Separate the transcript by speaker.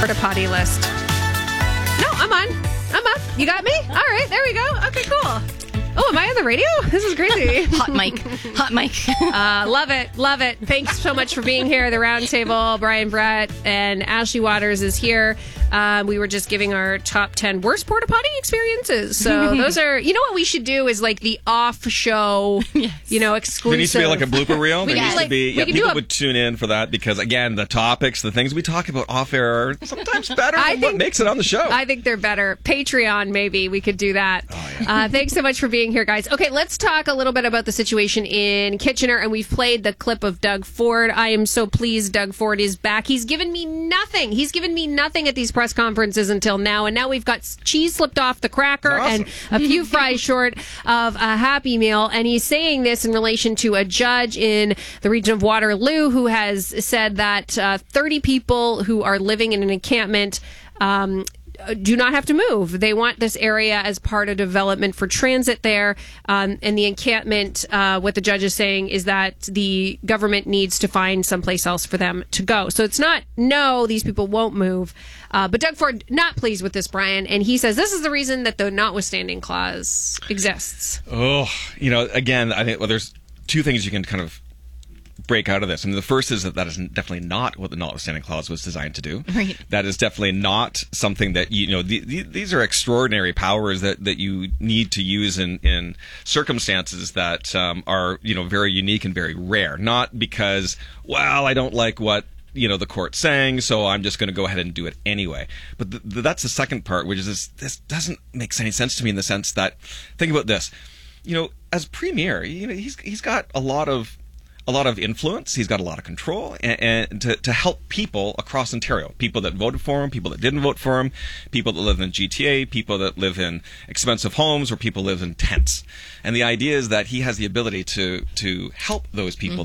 Speaker 1: porta potty list. No, I'm on. I'm up. You got me? All right, there we go. Okay, cool. Oh, am I on the radio? This is crazy.
Speaker 2: Hot mic.
Speaker 1: Love it. Love it. Thanks so much for being here. The round table, Brian Brett and Ashley Waters is here. We were just giving our top 10 worst porta potty experiences. So those are, you know what we should do is like the off show, exclusive.
Speaker 3: There needs to be like a blooper reel. There needs to be, people would tune in for that because, again, the topics, the things we talk about off air are sometimes better than what makes it on the show.
Speaker 1: I think they're better. Patreon, maybe we could do that. Oh, yeah. Thanks so much for being here, guys. Okay, let's talk a little bit about the situation in Kitchener, and we've played the clip of Doug Ford. I am so pleased Doug Ford is back. He's given me nothing. He's given me nothing at these press conferences until now, and now we've got cheese slipped off the cracker and a few fries short of a Happy Meal, and he's saying this in relation to a judge in the region of Waterloo who has said that 30 people who are living in an encampment do not have to move. They want this area as part of development for transit there. And the encampment, what the judge is saying is that the government needs to find someplace else for them to go. So it's not, no, these people won't move. But Doug Ford, not pleased with this, Brian. And he says this is the reason that the notwithstanding clause exists.
Speaker 3: Oh, again, I think, there's two things you can kind of break out of this. The first is that is definitely not what the notwithstanding clause was designed to do.
Speaker 2: Right.
Speaker 3: That is definitely not something that, these are extraordinary powers that you need to use in circumstances that are, very unique and very rare. Not because, I don't like what the court's saying, so I'm just going to go ahead and do it anyway. But that's the second part, which is this doesn't make any sense to me in the sense that, think about this, as premier, he's got a lot of influence. He's got a lot of control and to help people across Ontario, people that voted for him, people that didn't vote for him, people that live in GTA, people that live in expensive homes, or people live in tents. And the idea is that he has the ability to help those people